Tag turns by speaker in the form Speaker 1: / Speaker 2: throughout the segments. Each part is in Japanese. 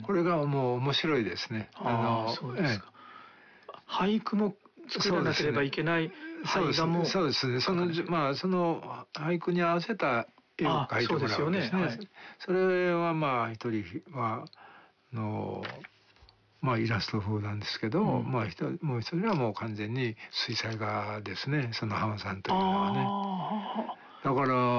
Speaker 1: これがもう面白いですね。
Speaker 2: そうですか。俳句も作らなければいけない絵画も。
Speaker 1: そうですね。その俳句に合わせた絵を描いてもらうんですね。それは一人はイラスト風なんですけど、もう一人はもう完全に水彩画ですね。その浜さんというのはね。だ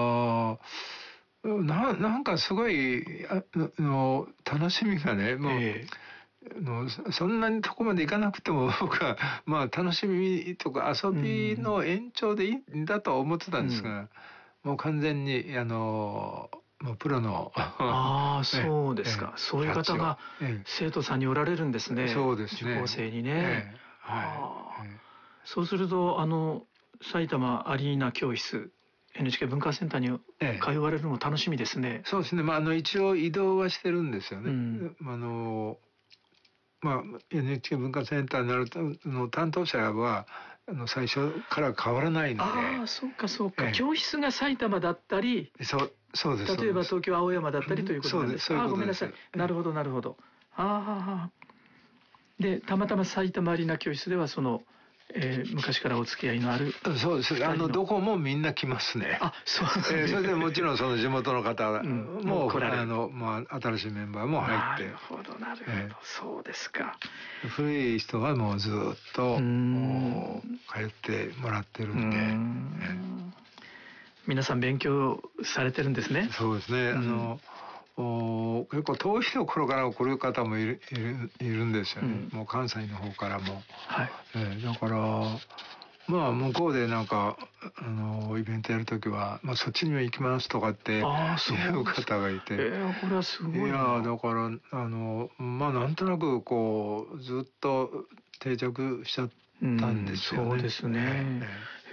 Speaker 1: からなんかすごい楽しみがね、もうそんなにとこまでいかなくても僕は楽しみとか遊びの延長でいいんだとは思ってたんですが、もう完全にもうプロの
Speaker 2: そうですか。そういう方が生徒さんにおられるんですね。
Speaker 1: そうですね。
Speaker 2: 受講生にね。そうすると埼玉アリーナ教室NHK 文化センターに通われるのも楽しみですね。
Speaker 1: そうですね。一応移動はしてるんですよね。NHK 文化センターになると担当者は最初から変わらないので。
Speaker 2: そうかそうか。教室が埼玉だったり、
Speaker 1: そうです。
Speaker 2: 例えば東京青山だったりということなんですか。ごめんなさい。なるほどなるほど。でたまたま埼玉アリーナ教室では昔からお付き合いのある。
Speaker 1: そうです。どこもみんな来ますね。
Speaker 2: そう。
Speaker 1: それでもちろんその地元の方も
Speaker 2: 来られる。
Speaker 1: 新しいメンバーも入って。
Speaker 2: なるほどなるほど。そうですか。
Speaker 1: 古い人はもうずっと通ってもらってるんで。
Speaker 2: 皆さん勉強されてるんですね。
Speaker 1: そうですね。結構遠いところから来る方もいるんですよね。もう関西の方からも。だから向こうでなんかイベントやるときはそっちにも行きますとかっていう方がいて。
Speaker 2: これはすごいな。
Speaker 1: いやだからなんとなくずっと定着しちゃったんですよね。
Speaker 2: そうですね。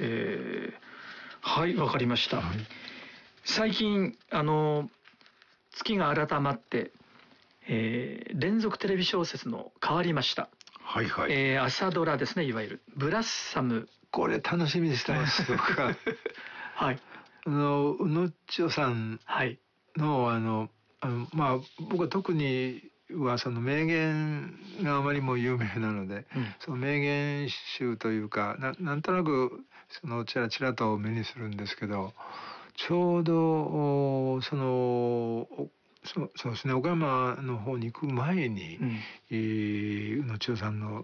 Speaker 2: はい、わかりました。最近月が改まって、連続テレビ小説の変わりました。朝ドラですね、いわゆるブラッサム。
Speaker 1: これ楽しみにしてます僕は。宇野千代さんの僕は特にはその名言があまりも有名なので、その名言集というかなんとなくちらちらと目にするんですけど、ちょうどそうですね、岡山の方に行く前に、宇野千代さんの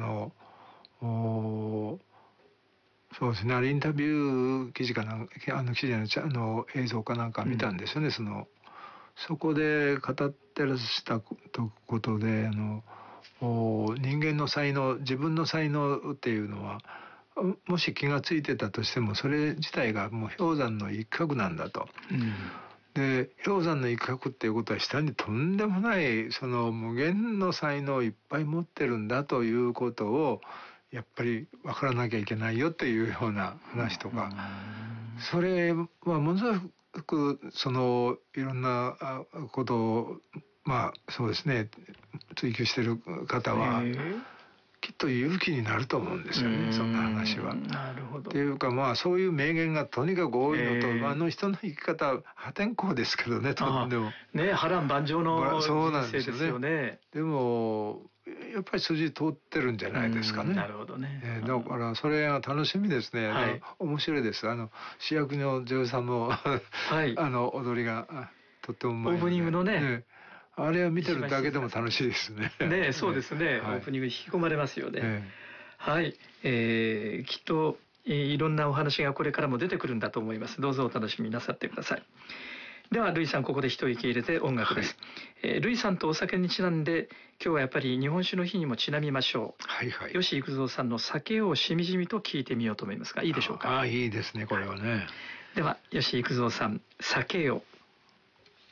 Speaker 1: そうですね、インタビュー記事か記事じゃない映像かなんか見たんですよね。そこで語ってらしたことで人間の才能、自分の才能っていうのはもし気がついてたとしてもそれ自体がもう氷山の一角なんだと。で氷山の一角っていうことは下にとんでもない無限の才能をいっぱい持ってるんだということをやっぱり分からなきゃいけないよっていうような話とか、それはものすごくいろんなことをそうですね追求してる方はきっと勇気になると思うんですよね、そんな話は。
Speaker 2: なるほど。
Speaker 1: っていうかそういう名言がとにかく多いのと、人の生き方破天荒ですけどね、とんでも
Speaker 2: ね、波乱万丈の人生ですよね。
Speaker 1: でもやっぱり筋通ってるんじゃないですかね。
Speaker 2: なるほどね。
Speaker 1: だからそれが楽しみですね。面白いです。主役の女優さんも踊りがとってもうまい。
Speaker 2: オープニングのね。
Speaker 1: あれを見てるだけでも楽しいですね。
Speaker 2: そうですね。オープニング引き込まれますよね。はい。きっといろんなお話がこれからも出てくるんだと思います。どうぞお楽しみなさってください。ではルイさん、ここで一息入れて音楽です。ルイさんとお酒にちなんで今日はやっぱり日本酒の日にもちなみましょう。吉幾三さんの酒をしみじみと聞いてみようと思いますが、いいでしょうか。
Speaker 1: いいですね、これはね。
Speaker 2: では吉幾三さん、酒を。